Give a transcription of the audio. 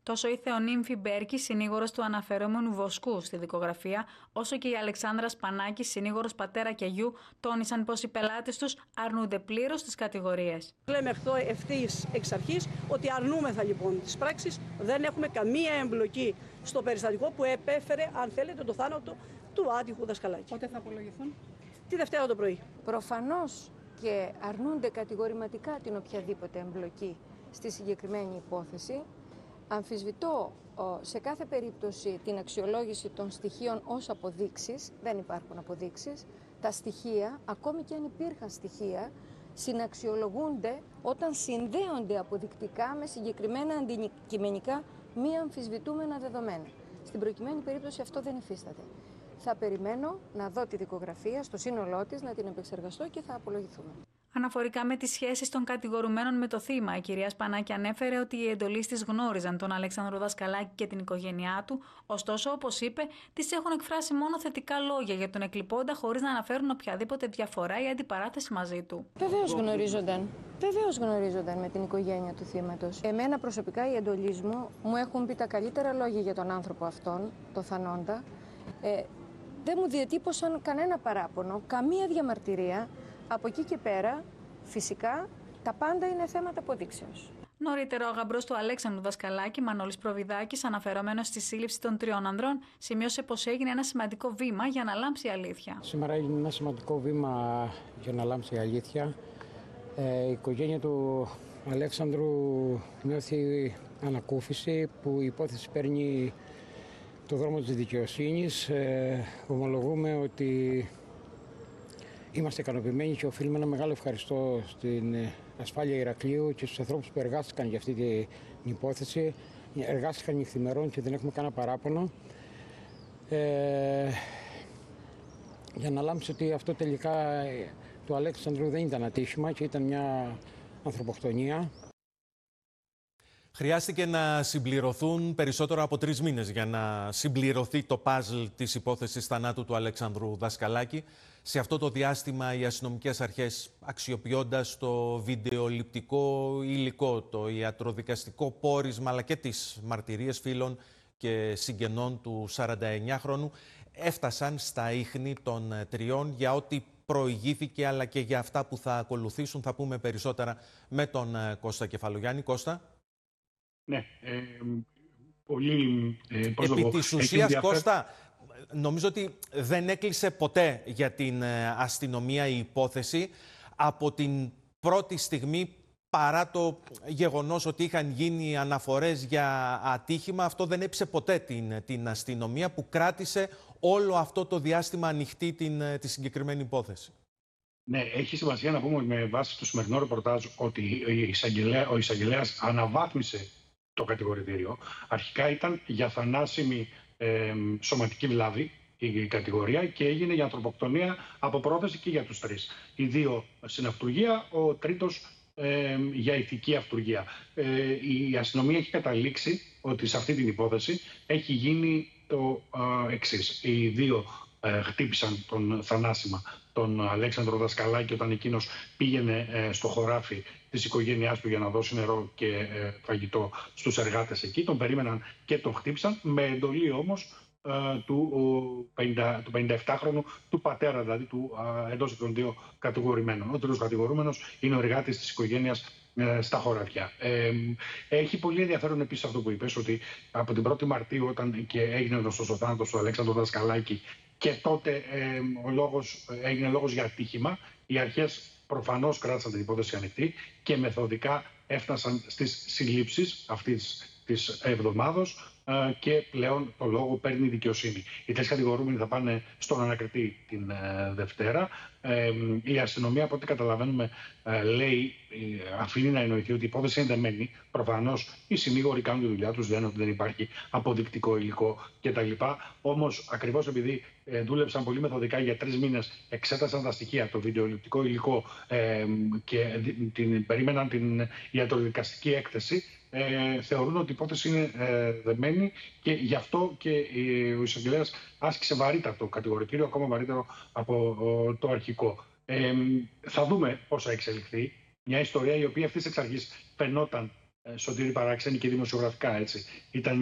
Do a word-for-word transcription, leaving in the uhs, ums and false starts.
Τόσο η Θεονύμφη Μπέρκη, συνήγορος του αναφερόμενου Βοσκού στη δικογραφία, όσο και η Αλεξάνδρα Σπανάκη, συνήγορος πατέρα και γιου, τόνισαν πως οι πελάτες τους αρνούνται πλήρως τις κατηγορίες. Λέμε αυτό ευθύς εξ αρχής ότι αρνούμεθα λοιπόν τις πράξεις, δεν έχουμε καμία εμπλοκή στο περιστατικό που επέφερε, αν θέλετε, το θάνατο του άτυχου δασκαλάκη. Πότε θα απολογηθούν? Τη Δευτέρα το πρωί. Προφανώς και αρνούνται κατηγορηματικά την οποιαδήποτε εμπλοκή στη συγκεκριμένη υπόθεση. Αμφισβητώ σε κάθε περίπτωση την αξιολόγηση των στοιχείων ως αποδείξεις. Δεν υπάρχουν αποδείξεις. Τα στοιχεία, ακόμη και αν υπήρχαν στοιχεία, συναξιολογούνται όταν συνδέονται αποδεικτικά με συγκεκριμένα αντικειμενικά μη αμφισβητούμενα δεδομένα. Στην προκειμένη περίπτωση αυτό δεν υφίσταται. Θα περιμένω να δω τη δικογραφία στο σύνολό της, να την επεξεργαστώ και θα απολογηθούμε. Αναφορικά με τις σχέσεις των κατηγορουμένων με το θύμα, η κυρία Σπανάκη ανέφερε ότι οι εντολείς της γνώριζαν τον Αλέξανδρο Δασκαλάκη και την οικογένειά του, ωστόσο, όπως είπε, τις έχουν εκφράσει μόνο θετικά λόγια για τον εκλειπώντα, χωρίς να αναφέρουν οποιαδήποτε διαφορά ή αντιπαράθεση μαζί του. Βεβαίως γνωρίζονταν. Βεβαίως γνωρίζονταν με την οικογένεια του θύματος. Εμένα προσωπικά οι εντολείς μου μου έχουν πει τα καλύτερα λόγια για τον άνθρωπο αυτόν, το θανόντα. Ε, δεν μου διατύπωσαν κανένα παράπονο, καμία διαμαρτυρία. Από εκεί και πέρα, φυσικά, τα πάντα είναι θέματα αποδείξεως. Νωρίτερα, ο γαμπρός του Αλέξανδρου Δασκαλάκη, Μανώλης Προβιδάκης, αναφερόμενος στη σύλληψη των τριών ανδρών, σημείωσε πως έγινε ένα σημαντικό βήμα για να λάμψει η αλήθεια. Σήμερα έγινε ένα σημαντικό βήμα για να λάμψει η αλήθεια. Ε, η οικογένεια του Αλέξανδρου νιώθει ανακούφιση που η υπόθεση παίρνει το δρόμο της δικαιοσύνης. Ε, ομολογούμε ότι είμαστε ικανοποιημένοι και οφείλουμε ένα μεγάλο ευχαριστώ στην ασφάλεια Ηρακλείου και στους ανθρώπους που εργάστηκαν για αυτή την υπόθεση. Εργάστηκαν νυχθημερών και δεν έχουμε κανένα παράπονο. Ε, για να λάμψει ότι αυτό τελικά του Αλέξανδρου δεν ήταν ατύχημα και ήταν μια ανθρωποκτονία. Χρειάστηκε να συμπληρωθούν περισσότερο από τρεις μήνες για να συμπληρωθεί το παζλ της υπόθεσης θανάτου του Αλέξανδρου Δασκαλάκη. Σε αυτό το διάστημα οι αστυνομικές αρχές, αξιοποιώντας το βιντεοληπτικό υλικό, το ιατροδικαστικό πόρισμα αλλά και τις μαρτυρίες φίλων και συγγενών του σαρανταεννιάχρονου, έφτασαν στα ίχνη των τριών για ό,τι προηγήθηκε αλλά και για αυτά που θα ακολουθήσουν. Θα πούμε περισσότερα με τον Κώστα Κεφαλογιάννη. Κώστα. Ναι, ε, πολύ... Ε, Επί της ουσίας, Κώστα, νομίζω ότι δεν έκλεισε ποτέ για την αστυνομία η υπόθεση από την πρώτη στιγμή, παρά το γεγονός ότι είχαν γίνει αναφορές για ατύχημα. Αυτό δεν έπεισε ποτέ την, την αστυνομία που κράτησε όλο αυτό το διάστημα ανοιχτή την, τη συγκεκριμένη υπόθεση. Ναι, έχει σημασία να πούμε με βάση το σημερινό ρεπορτάζ ότι ο εισαγγελέας αναβάθμισε το κατηγορητήριο. Αρχικά ήταν για θανάσιμη ε, σωματική βλάβη η κατηγορία και έγινε για ανθρωποκτονία από πρόθεση και για τους τρεις. Οι δύο συναυτουργία, ο τρίτος ε, για ηθική αυτουργία. Ε, η αστυνομία έχει καταλήξει ότι σε αυτή την υπόθεση έχει γίνει το ε, εξής. Οι δύο ε, χτύπησαν τον θανάσιμα τον Αλέξανδρο Δασκαλάκη όταν εκείνος πήγαινε ε, στο χωράφι της οικογένειάς του για να δώσει νερό και ε, φαγητό στους εργάτες εκεί. Τον περίμεναν και τον χτύπησαν, με εντολή όμως ε, του, του πενηνταεπτάχρονου του πατέρα, δηλαδή του ε, εντός των δύο κατηγορουμένων. Ο τρίτος κατηγορούμενος είναι ο εργάτης της οικογένειας ε, στα χωράφια. Ε, έχει πολύ ενδιαφέρον επίσης αυτό που είπες, ότι από την πρώτη Μαρτίου, όταν και έγινε γνωστός ο θάνατος του Αλέξανδρου Δασκαλάκη, και τότε ε, ο λόγος, έγινε λόγος για ατύχημα, οι αρχές προφανώς κράτησαν την υπόθεση ανοιχτή και μεθοδικά έφτασαν στις συλλήψεις αυτής της εβδομάδος ε, και πλέον το λόγο παίρνει η δικαιοσύνη. Οι τρεις κατηγορούμενοι θα πάνε στον ανακριτή την ε, Δευτέρα. Ε, η αστυνομία, από ό,τι καταλαβαίνουμε, ε, λέει, ε, αφήνει να εννοηθεί ότι η υπόθεση είναι δεμένη. Προφανώς οι συνήγοροι κάνουν τη δουλειά τους, λένε ότι δεν υπάρχει αποδεικτικό υλικό κτλ. Όμως, ακριβώς επειδή ε, δούλεψαν πολύ μεθοδικά για τρεις μήνες, εξέτασαν τα στοιχεία, το βιντεοληπτικό υλικό ε, και την, περίμεναν την ιατροδικαστική έκθεση, ε, θεωρούν ότι η υπόθεση είναι ε, δεμένη και γι' αυτό και ε, ο εισαγγελέας άσκησε βαρύτατο κατηγορητήριο, ακόμα βαρύτερο από ε, το αρχικό. Ε, θα δούμε πώς θα εξελιχθεί. Μια ιστορία η οποία ευθύς εξ αρχής φαινόταν Σωτήρη Παραξένη και δημοσιογραφικά, έτσι. Ήταν